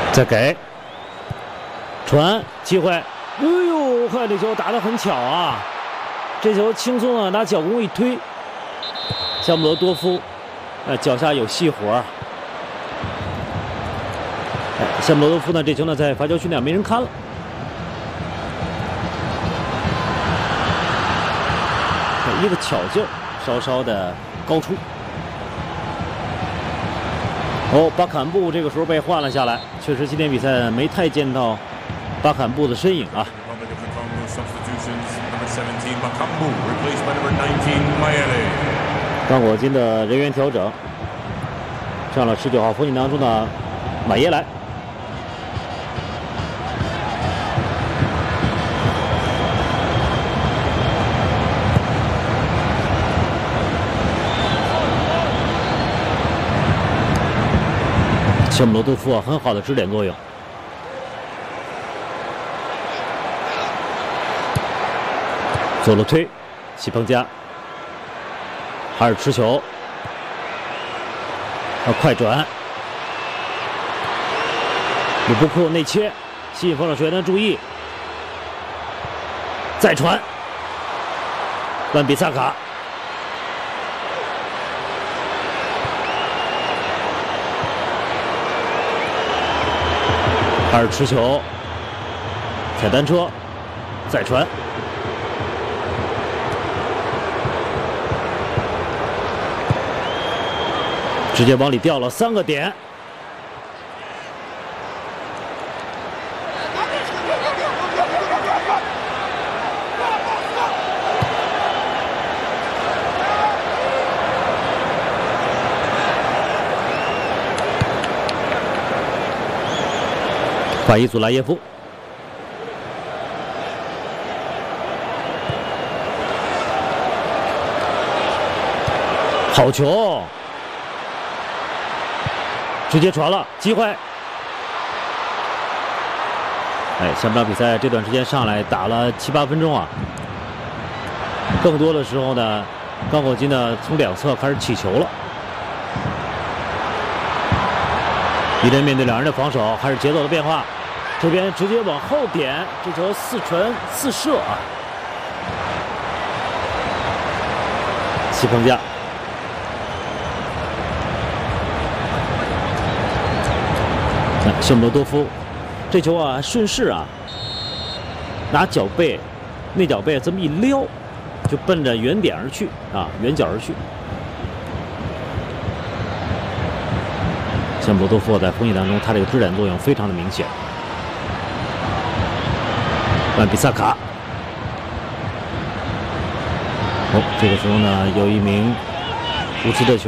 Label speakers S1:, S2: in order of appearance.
S1: 再给传机会，哎呦，看这球打得很巧啊！这球轻松的拿脚弓一推，夏姆罗多夫，脚下有细活。夏姆罗多夫呢，这球呢在罚球区内没人看了。一个巧劲，稍稍的高出。哦，巴坎布这个时候被换了下来，确实今天比赛没太见到巴坎布的身影啊。刚果金的人员调整，上了19号锋线当中的马耶莱。夏姆罗多夫啊，很好的支点作用。左路推，西彭加，哈尔持球，快转，鲁布库内切，吸引防守球员的注意，再传，万比萨卡。哈尔持球，踩单车，再传，直接往里掉了3个点。法伊祖拉耶夫，好球，直接传了，机会。下半场比赛这段时间上来打了7、8分钟啊，更多的时候呢，刚果金呢从两侧开始起球了。一人面对2人的防守，还是节奏的变化。这边直接往后点，这球4传4射啊！西彭加，夏姆罗多夫，这球啊顺势啊，拿脚背、内脚背这么一撩，就奔着圆点而去啊，圆角而去。夏姆罗多夫在锋线当中，他这个支点作用非常的明显。万比萨卡，这个时候呢，有一名无锡的球员。